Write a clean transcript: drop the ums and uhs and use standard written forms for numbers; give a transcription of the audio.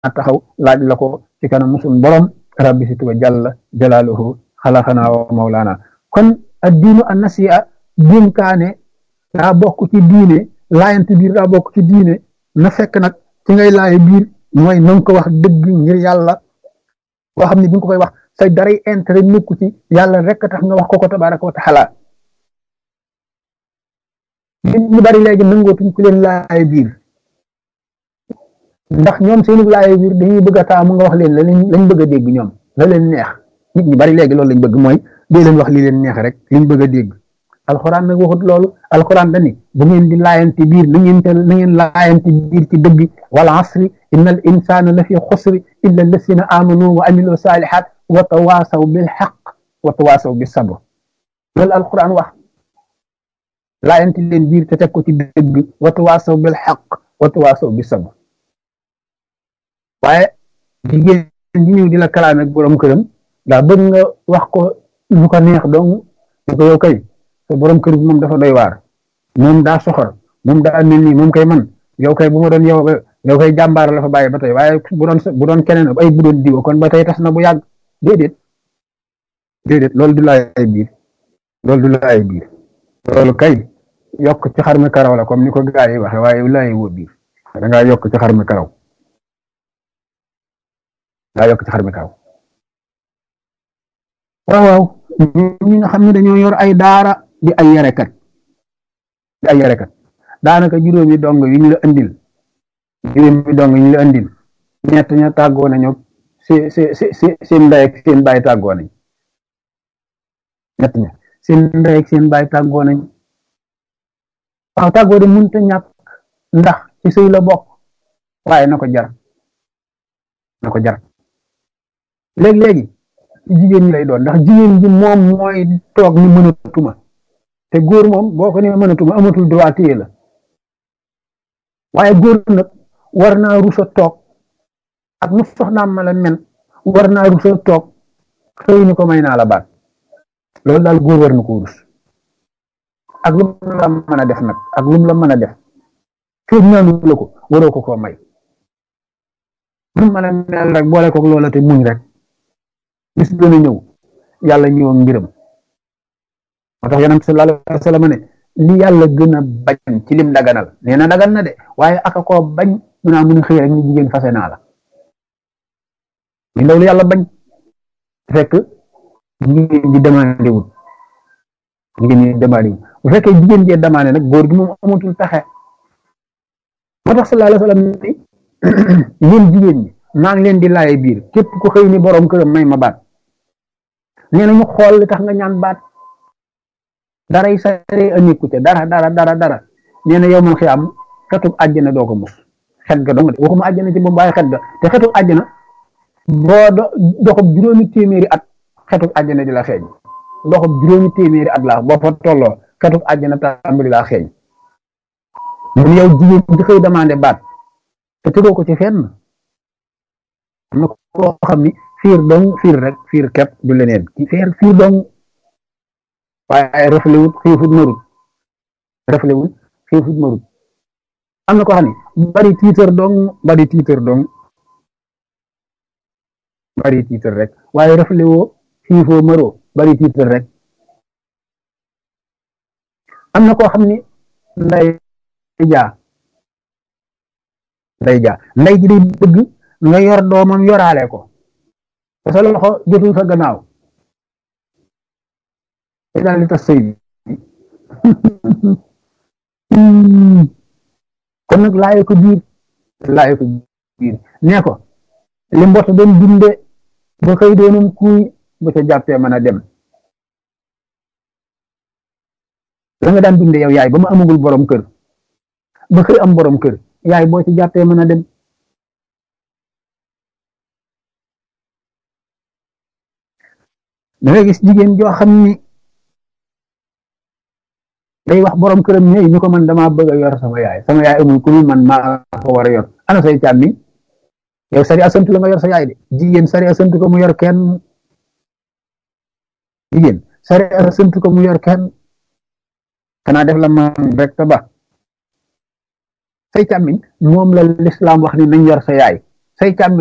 taxaw laaj la ko ci kanam musul borom rabbi situ wa jalla jalaaluhu xalaqana wa mawlana kon addiinu an nasiha dénkaane daa bokk ci diine laayante biir daa bokk ci diine na fekk nag ci ngay laaye biir mooy na nga ko wax dëgg ngir yàlla boo xam ne bi nga ko koy wax say daray intérêt nekku ci yàlla rek tax nga wax ko tabaraka wa taala nit ñu bari léegi nangootuñ ku leen laaye biir ndax ñoom seenu laaye biir dañuy bëgg a taamu nga wax leen lañ bëgg a dégg ñoom la leen neex nit ñu bari léegi loolu lañ bëgg mooy dee leen wax li leen neex rek liñ bëgg a dégg alxuraan nag waxut loolu alxuraan dani bu ngeen di laayante biir na ngeen laayante biir ci dëgg wal asri innal insana la fi xusri illa allasina amanu wa amilu salihat wa tawasaw bil xaq wa tawasaw bis sabr loolu alxuraan wax laayante leen biir te teg ko ci dëgg wa tawasaw bil xaq wa tawasaw bis sabr waaye jigéen ñi ñëw di la kalaame ak borom këram daa bëgg nga wax ko lu ko neex dong ñu ko yow kay borom kër bi moom dafa doy waar moom daa soxor moom daa mel nii moom kay man yow kay bu ma doon yow kay jàmbaar la fa bàyyi ba tey waaye bu doon keneen ay bu doon diwa kon ba tey tas na bu yàgg déedéet loolu du laay biir loolu kay yokk ci xar mi karaw la comme ni ko gaa yi waxe waaye laay woo biir da ngaa yokk ci xar mi karaw waaw ñi nga xam ne dañoo yor ay daara di ay yarekat daanaka juróomi dong yu ñu la andil ñett ña tàggoo nañu seen ndey ak seen baay tàggoo nañ ñett ña seen ndey ak seen baay tàggoo nañ waaw tàggoo de mënta ñàkk ndax ci sëy la bokk waaye na ko jar léegi jigéen ñi lay doon ndax jigéen ji moom mooy toog ni mënatuma te góor moom boo ko ne mënatuma amatul droit téye la waaye góor nag war naa rusa toog ak nu soxnaam ma la men war naa rusa toog xëy ni ko may naa la baat loolu daal góor war na ko rus ak lu mu la mën a def nag ak lu mu la mën a def féeg ñaanu la ko waroo ko koo may lu mën a mel rek boole ko loola te muñ rek bis dana ñëw yàlla ñëw mbiram moo tax yonent sallallahu alayhi wa sallam ne li yàlla gën a bañ ci lim daganal nee na dagan na de waaye aka koo bañ mun a xëy rek ni jigéen fase naa la li loolu yàlla bañ fekk jigéen ji demandé wul bu fekkee jigéen jee demandé nag góor gi moom amatul pexe moo tax sallallahu alayhi wa sallam ni yéen jigéen ñi maa ngi leen di laaye biir képp ku xëy ni borom këram may ma baat nee na ñu xool li tax nga ñaan baat daray sare aniku te dara nee na yow man xiyaam xetub àjjana doo ko mus xet ga dong de waxuma àjjana ci moom waaye xet ga te xetub àjjana boo doxub juróomi téeméeri at xetub àjjana di la xeeñ doxub juróomi téeméeri at laa boo fa tolloo xetub àjjana tàmbali laa xeeñ mun yow jigéen di xëy demandé baat te tegoo ko ci fenn am na koo xam ni fiir kepp du leneen ci fiir dong waaye reflewut xiifut marut am na koo xam ni bari tiitër rek waaye reflewoo xiifoo maroo bari tiitër rek am na koo xam ni nday ji day bëgg nga yor doomam yoraale ko te sa loxo jotul sa gannaaw te daal di tas sëy bi kon nag laaye ko biir nee ko li mbott doon dunde ba xëy doonum kuy ba ca jàppee mën a dem la nga daan dunde yow yaay ba ma amagul borom kër ba xëy am borom kër yaay boo ci jàppee mën a dem da ngay gis jigéen joo xam ni day wax borom këram ñëw ñu ko man dama bëgg a yor sama yaay amul ku man maa ko war a yor ana say càmmi yow sari asantu la nga yor sa yaay de jigéen sari asantu ko mu yor kenn xanaa def la man rek ta ba say càmmiñ moom la lislaam wax ni nañ yor sa yaay say càmm